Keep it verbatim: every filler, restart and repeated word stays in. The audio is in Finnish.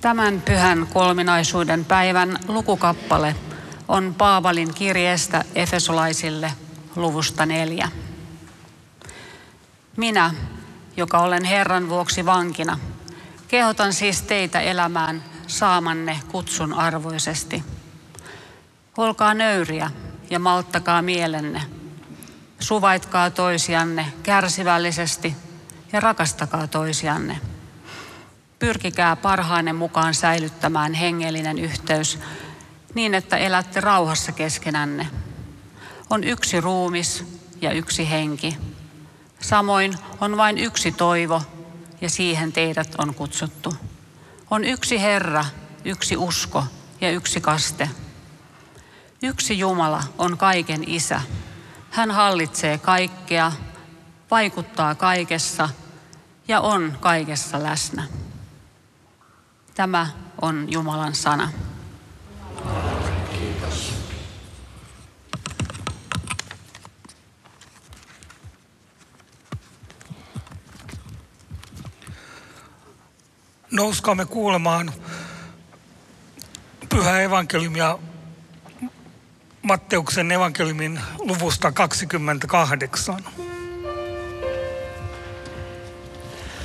Tämän pyhän kolminaisuuden päivän lukukappale on Paavalin kirjeestä Efesolaisille luvusta neljä. Minä, joka olen Herran vuoksi vankina, kehotan siis teitä elämään saamanne kutsun arvoisesti. Olkaa nöyriä ja malttakaa mielenne. Suvaitkaa toisianne kärsivällisesti ja rakastakaa toisianne. Pyrkikää parhaanne mukaan säilyttämään hengellinen yhteys niin, että elätte rauhassa keskenänne. On yksi ruumis ja yksi henki. Samoin on vain yksi toivo ja siihen teidät on kutsuttu. On yksi Herra, yksi usko ja yksi kaste. Yksi Jumala on kaiken Isä. Hän hallitsee kaikkea, vaikuttaa kaikessa ja on kaikessa läsnä. Tämä on Jumalan sana. Kiitos. Nouskaamme kuulemaan pyhää evankeliumia Matteuksen evankeliumin luvusta kaksikymmentäkahdeksan.